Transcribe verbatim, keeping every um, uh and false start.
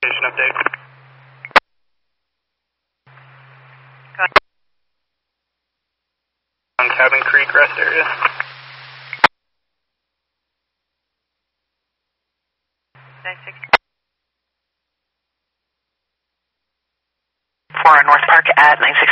Station update. On Cabin Creek rest area. For North Park at nine six